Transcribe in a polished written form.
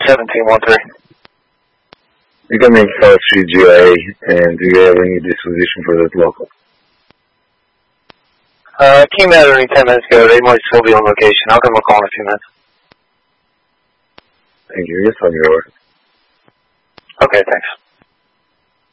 1713. You can make South Street GIA, and do you have any disposition for that local? Came out only 10 minutes ago. They might still be on location. I'll give them a call in a few minutes. Thank you. Yes, on your order. Okay, thanks.